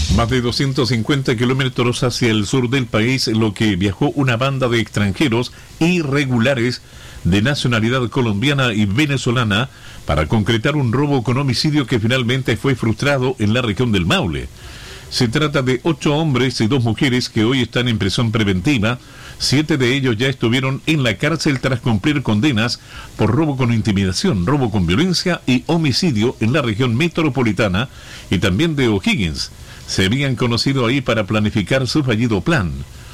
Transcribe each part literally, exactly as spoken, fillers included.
Más de doscientos cincuenta kilómetros hacia el sur del país, lo que viajó una banda de extranjeros irregulares de nacionalidad colombiana y venezolana para concretar un robo con homicidio que finalmente fue frustrado en la región del Maule. Se trata de ocho hombres y dos mujeres que hoy están en prisión preventiva. Siete de ellos ya estuvieron en la cárcel tras cumplir condenas por robo con intimidación, robo con violencia y homicidio en la región metropolitana y también de O'Higgins. Se habían conocido ahí para planificar su fallido plan.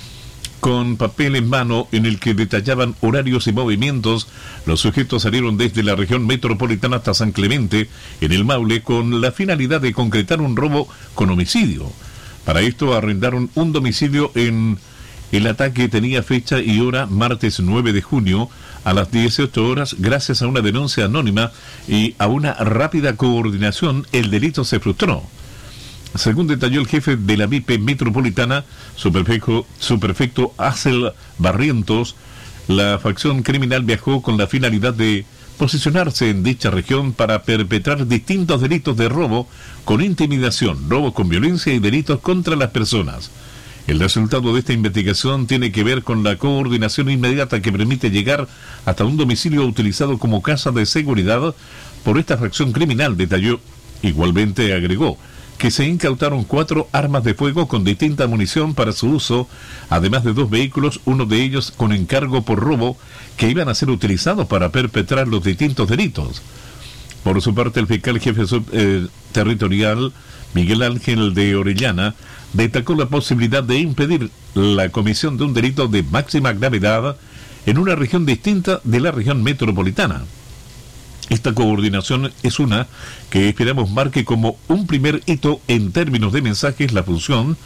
Con papel en mano en el que detallaban horarios y movimientos, los sujetos salieron desde la región metropolitana hasta San Clemente, en el Maule, con la finalidad de concretar un robo con homicidio. Para esto arrendaron un domicilio en... El ataque tenía fecha y hora martes nueve de junio a las dieciocho horas. Gracias a una denuncia anónima y a una rápida coordinación, el delito se frustró. Según detalló el jefe de la V I P metropolitana, subprefecto, subprefecto Axel Barrientos, la facción criminal viajó con la finalidad de posicionarse en dicha región para perpetrar distintos delitos de robo con intimidación, robo con violencia y delitos contra las personas. El resultado de esta investigación tiene que ver con la coordinación inmediata que permite llegar hasta un domicilio utilizado como casa de seguridad por esta facción criminal, detalló. Igualmente agregó que se incautaron cuatro armas de fuego con distinta munición para su uso, además de dos vehículos, uno de ellos con encargo por robo, que iban a ser utilizados para perpetrar los distintos delitos. Por su parte, el fiscal jefe sub, eh, territorial, Miguel Ángel de Orellana, destacó la posibilidad de impedir la comisión de un delito de máxima gravedad en una región distinta de la región metropolitana. Esta coordinación es una que esperamos marque como un primer hito en términos de mensajes la función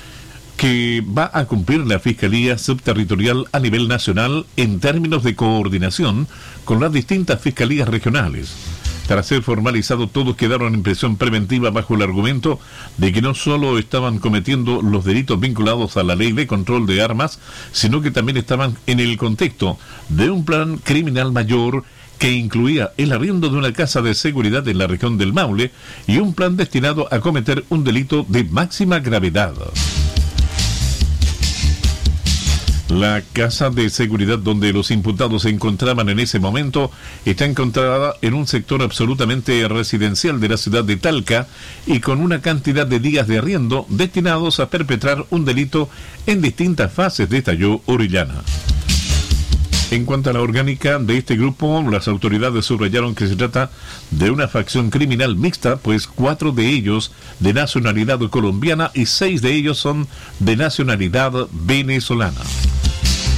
que va a cumplir la Fiscalía Subterritorial a nivel nacional en términos de coordinación con las distintas fiscalías regionales. Tras ser formalizado, todos quedaron en prisión preventiva bajo el argumento de que no solo estaban cometiendo los delitos vinculados a la ley de control de armas, sino que también estaban en el contexto de un plan criminal mayor que incluía el arriendo de una casa de seguridad en la región del Maule y un plan destinado a cometer un delito de máxima gravedad. La casa de seguridad donde los imputados se encontraban en ese momento está encontrada en un sector absolutamente residencial de la ciudad de Talca y con una cantidad de días de arriendo destinados a perpetrar un delito en distintas fases, detalló Orellana. En cuanto a la orgánica de este grupo, las autoridades subrayaron que se trata de una facción criminal mixta, pues cuatro de ellos de nacionalidad colombiana y seis de ellos son de nacionalidad venezolana.